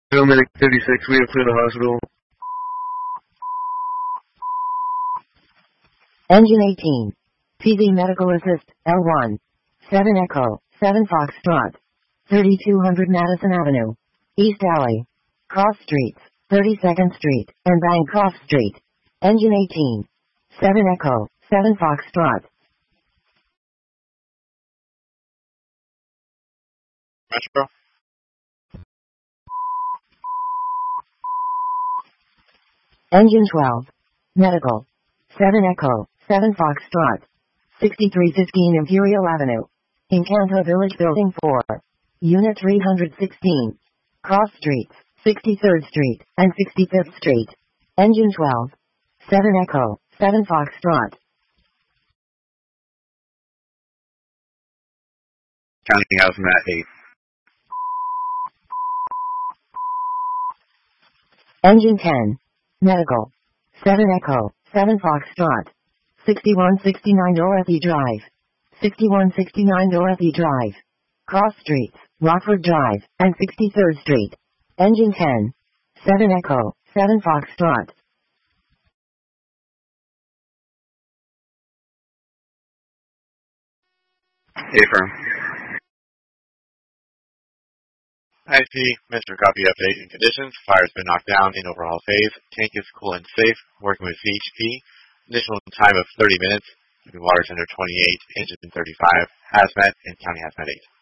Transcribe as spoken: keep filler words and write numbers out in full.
Paramedic thirty-six, we have cleared the hospital. Engine eighteen. P V Medical Assist, L one. seven Echo, seven Foxtrot. thirty-two hundred Madison Avenue. East Alley. Cross Streets, thirty-second Street, and Bancroft Street. Engine eighteen. seven Echo, seven Foxtrot. Metro. Engine twelve. Medical. seven Echo, seven Foxtrot. sixty-three fifteen Imperial Avenue. Encanto Village Building four. Unit three hundred sixteen. Cross Streets, sixty-third Street, and sixty-fifth Street. Engine twelve. seven Echo, seven Foxtrot. County Hazmat eight. Engine ten. Medical. seven Echo, seven Foxtrot. sixty-one sixty-nine Dorothy Drive. sixty-one sixty-nine Dorothy Drive. Cross Streets, Rockford Drive, and sixty-third Street. Engine ten. seven Echo, seven Foxtrot. Affirm. I see, Mister Copy update in conditions. Fire's been knocked down in overhaul phase. Tank is cool and safe. Working with C H P. Additional time of thirty minutes. Water's under twenty-eight. Engine thirty-five. Hazmat and County Hazmat eight.